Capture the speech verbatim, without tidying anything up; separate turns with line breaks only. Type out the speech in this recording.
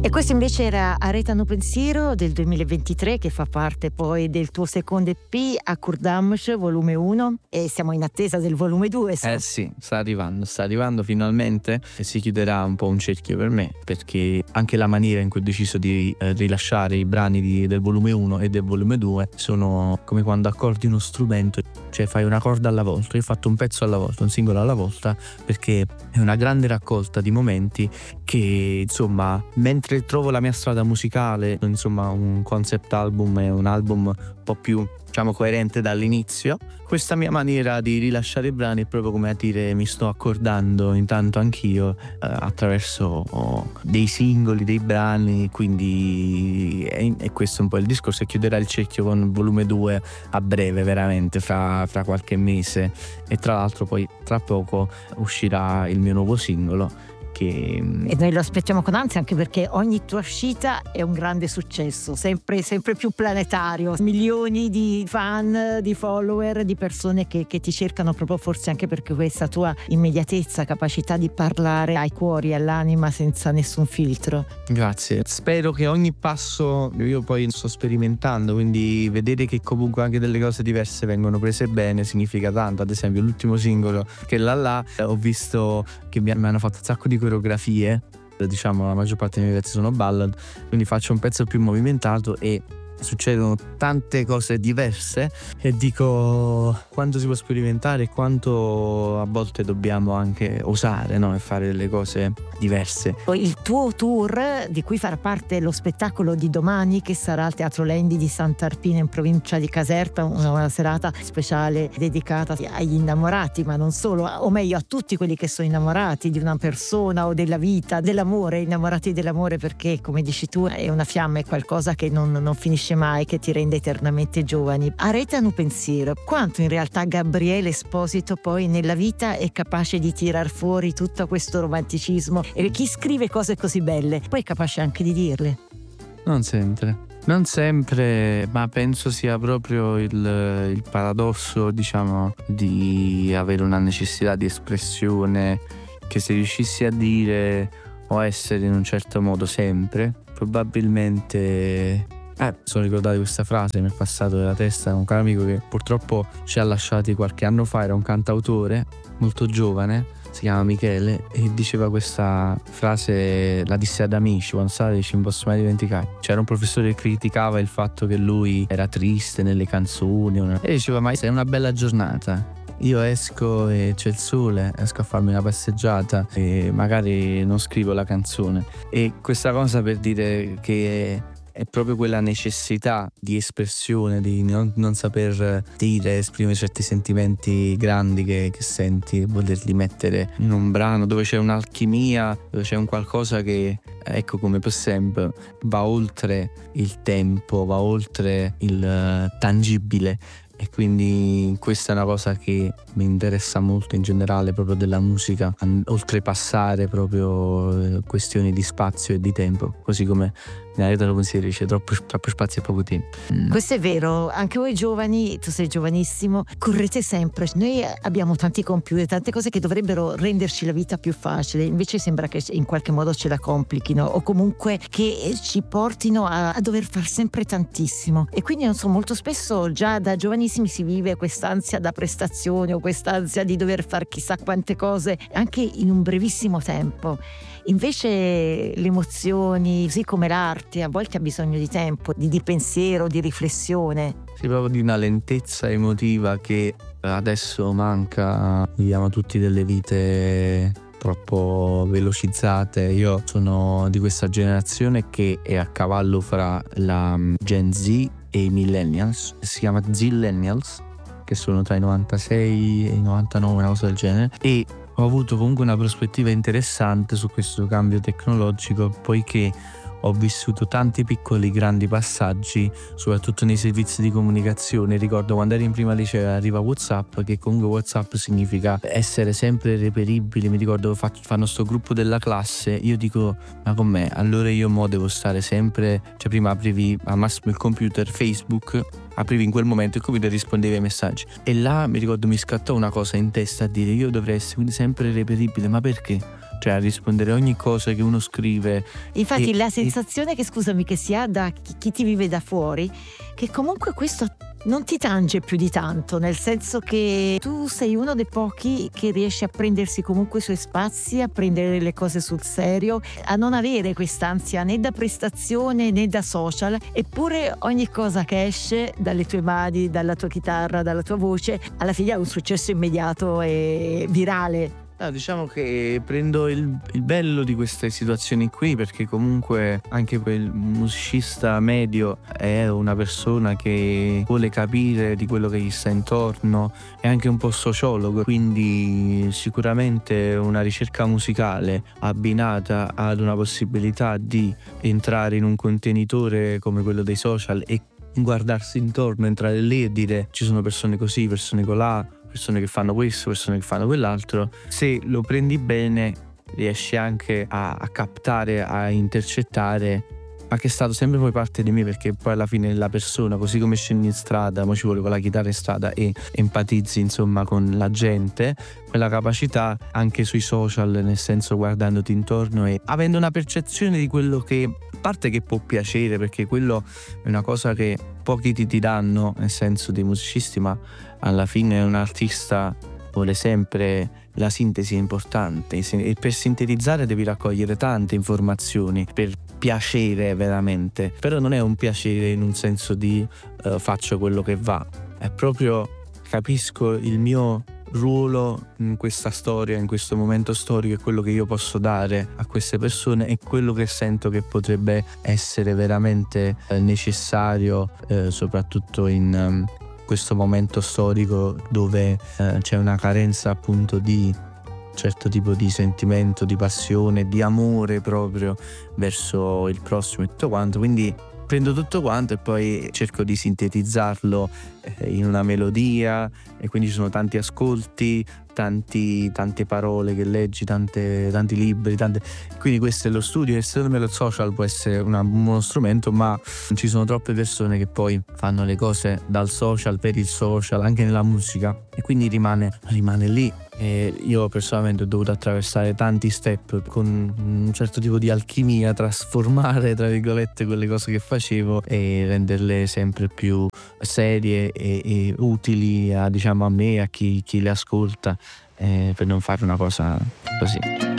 E questo invece era Aretano Pensiero del duemilaventitré, che fa parte poi del tuo secondo E P Accordamos volume uno, e siamo in attesa del volume due.
Eh sì, sta arrivando, sta arrivando finalmente, e si chiuderà un po' un cerchio per me, perché anche la maniera in cui ho deciso di eh, rilasciare i brani di, del volume uno e del volume due sono come quando accordi uno strumento, cioè fai una corda alla volta. Io ho fatto un pezzo alla volta, un singolo alla volta, perché è una grande raccolta di momenti che, insomma, mentre trovo la mia strada musicale, insomma un concept album è un album un po' più, diciamo, coerente dall'inizio, questa mia maniera di rilasciare i brani è proprio come a dire mi sto accordando intanto anch'io eh, attraverso oh, dei singoli, dei brani, quindi è, è questo un po' il discorso, e chiuderà il cerchio con il volume due a breve, veramente fra, fra qualche mese, e tra l'altro poi tra poco uscirà il mio nuovo singolo. Che...
E noi lo aspettiamo con ansia, anche perché ogni tua uscita è un grande successo, sempre, sempre più planetario, milioni di fan, di follower, di persone che, che ti cercano proprio, forse anche perché questa tua immediatezza, capacità di parlare ai cuori, all'anima senza nessun filtro.
Grazie, spero che ogni passo, io poi sto sperimentando, quindi vedere che comunque anche delle cose diverse vengono prese bene significa tanto. Ad esempio l'ultimo singolo, che là là, ho visto che mi hanno fatto un sacco di coreografie, diciamo la maggior parte dei miei pezzi sono ballad, quindi faccio un pezzo più movimentato e succedono tante cose diverse, e dico quanto si può sperimentare e quanto a volte dobbiamo anche osare, no? E fare delle cose diverse.
Il tuo tour, di cui farà parte lo spettacolo di domani, che sarà al Teatro Lendi di Sant'Arpino in provincia di Caserta, una, una serata speciale dedicata agli innamorati, ma non solo, o meglio a tutti quelli che sono innamorati di una persona o della vita, dell'amore, innamorati dell'amore, perché come dici tu è una fiamma, è qualcosa che non, non finisce mai, che ti rende eternamente giovani. Aretano Pensiero, quanto in realtà Gabriele Esposito poi nella vita è capace di tirar fuori tutto questo romanticismo, e chi scrive cose così belle poi è capace anche di dirle.
Non sempre, non sempre, ma penso sia proprio il, il paradosso, diciamo, di avere una necessità di espressione che, se riuscissi a dire o a essere in un certo modo sempre, probabilmente... Eh, sono ricordato questa frase, mi è passato dalla testa un caro amico che purtroppo ci ha lasciati qualche anno fa, era un cantautore molto giovane, si chiama Michele, e diceva questa frase, la disse ad amici, quando stava dice non posso mai dimenticare. C'era un professore che criticava il fatto che lui era triste nelle canzoni, una... e diceva ma è una bella giornata, io esco e c'è il sole, esco a farmi una passeggiata e magari non scrivo la canzone. E questa cosa per dire che è proprio quella necessità di espressione, di non, non saper dire, esprimere certi sentimenti grandi che, che senti, volerli mettere in un brano dove c'è un'alchimia, dove c'è un qualcosa che, ecco, come per sempre, va oltre il tempo, va oltre il uh, tangibile. E quindi questa è una cosa che mi interessa molto in generale, proprio della musica, oltrepassare proprio questioni di spazio e di tempo, così come in Aretano Pensiero dice troppo, troppo spazio e poco tempo. Mm.
Questo è vero, anche voi giovani, tu sei giovanissimo, correte sempre. Noi abbiamo tanti computer, tante cose che dovrebbero renderci la vita più facile, invece sembra che in qualche modo ce la complichino, o comunque che ci portino a, a dover far sempre tantissimo. E quindi non so, molto spesso già da giovanissimi si vive quest'ansia da prestazione o quest'ansia di dover fare chissà quante cose anche in un brevissimo tempo. Invece le emozioni, così come l'arte, a volte ha bisogno di tempo, di, di pensiero, di riflessione.
Sì, proprio di una lentezza emotiva che adesso manca. Viviamo tutti delle vite troppo velocizzate. Io sono di questa generazione che è a cavallo fra la Gen Z e i millennials, si chiama Zillennials, che sono tra i novantasei e i novantanove, una cosa del genere, e ho avuto comunque una prospettiva interessante su questo cambio tecnologico, poiché ho vissuto tanti piccoli grandi passaggi, soprattutto nei servizi di comunicazione. Ricordo quando ero in prima liceo arriva WhatsApp, che comunque WhatsApp significa essere sempre reperibili. Mi ricordo fanno sto gruppo della classe, io dico ma con me allora io mo devo stare sempre, cioè prima aprivi al massimo il computer, Facebook, aprivi in quel momento il computer e rispondevi ai messaggi, e là mi ricordo mi scattò una cosa in testa a dire io dovrei essere quindi sempre reperibile. Ma perché? cioè a rispondere a ogni cosa che uno scrive.
Infatti
e,
la sensazione che, scusami, che si ha da chi, chi ti vive da fuori, che comunque questo non ti tange più di tanto, nel senso che tu sei uno dei pochi che riesce a prendersi comunque i suoi spazi, a prendere le cose sul serio, a non avere quest'ansia né da prestazione né da social, eppure ogni cosa che esce dalle tue mani, dalla tua chitarra, dalla tua voce, alla fine ha un successo immediato e virale.
No, diciamo che prendo il, il bello di queste situazioni qui, perché comunque anche quel musicista medio è una persona che vuole capire di quello che gli sta intorno, è anche un po' sociologo, quindi sicuramente una ricerca musicale abbinata ad una possibilità di entrare in un contenitore come quello dei social e guardarsi intorno, entrare lì e dire ci sono persone così, persone colà, persone che fanno questo, persone che fanno quell'altro. Se lo prendi bene riesci anche a, a captare, a intercettare, ma che è stato sempre poi parte di me, perché poi alla fine la persona, così come scendi in strada, mo ci vuole con la chitarra in strada e empatizzi insomma con la gente, quella capacità anche sui social, nel senso guardandoti intorno e avendo una percezione di quello che, a parte che può piacere, perché quello è una cosa che pochi ti diranno, nel senso dei musicisti, ma alla fine un artista vuole sempre, la sintesi è importante e per sintetizzare devi raccogliere tante informazioni per piacere veramente, però non è un piacere in un senso di uh, faccio quello che va, è proprio capisco il mio ruolo in questa storia, in questo momento storico, e quello che io posso dare a queste persone e quello che sento che potrebbe essere veramente eh, necessario, eh, soprattutto in um, questo momento storico dove eh, c'è una carenza appunto di certo tipo di sentimento, di passione, di amore proprio verso il prossimo e tutto quanto. Quindi prendo tutto quanto e poi cerco di sintetizzarlo eh, in una melodia, e quindi ci sono tanti ascolti, tanti, tante parole che leggi, tante, tanti libri, tante... quindi questo è lo studio, e secondo me lo social può essere una, uno strumento, ma ci sono troppe persone che poi fanno le cose dal social per il social, anche nella musica, e quindi rimane, rimane lì. E io personalmente ho dovuto attraversare tanti step con un certo tipo di alchimia, trasformare tra virgolette quelle cose che facevo e renderle sempre più serie e, e utili a, diciamo, a me e a chi, chi le ascolta, eh, per non fare una cosa così.